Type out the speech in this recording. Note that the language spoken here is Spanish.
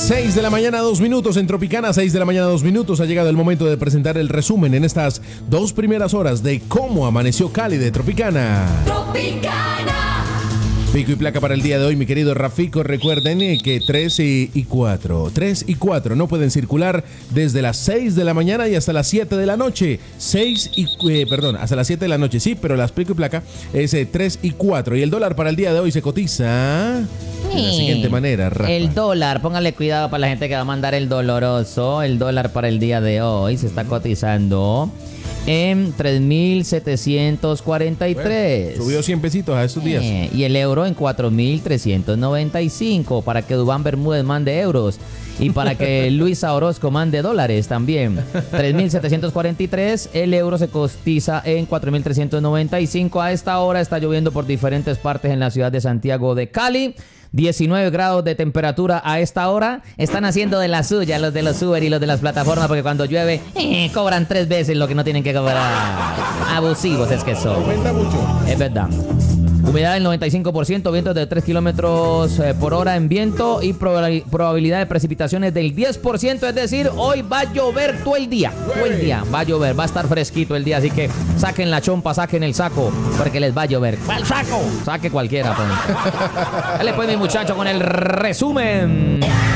6 de la mañana, 2 minutos en Tropicana, 6 de la mañana, 2 minutos. Ha llegado el momento de presentar el resumen en estas 2 primeras horas de cómo amaneció Cali de Tropicana. Tropicana. Pico y placa para el día de hoy, mi querido Rafico. Recuerden que 3 y 4 no pueden circular desde las 6 de la mañana y hasta las 7 de la noche. Hasta las 7 de la noche, sí, pero las pico y placa es 3 y 4. Y el dólar para el día de hoy se cotiza de la siguiente manera, Rafa. El dólar, póngale cuidado para la gente que va a mandar el doloroso. El dólar para el día de hoy se está cotizando en 3.743. Bueno, subió 100 pesitos a estos días. Y el euro en 4.395 para que Dubán Bermúdez mande euros y para que Luisa Orozco mande dólares también. 3.743, el euro se cotiza en 4.395. A esta hora está lloviendo por diferentes partes en la ciudad de Santiago de Cali. 19 grados de temperatura a esta hora. Están haciendo de la suya los de los Uber y los de las plataformas, porque cuando llueve cobran 3 veces lo que no tienen que cobrar. Abusivos es que son. Aumenta mucho. Es verdad. Humedad del 95%, vientos de 3 kilómetros por hora en viento y probabilidad de precipitaciones del 10%. Es decir, hoy va a llover todo el día. Todo el día va a llover, va a estar fresquito el día. Así que saquen la chompa, saquen el saco, porque les va a llover. ¿Cuál saco? Saque cualquiera, pues. Dale pues, mi muchacho, con el resumen.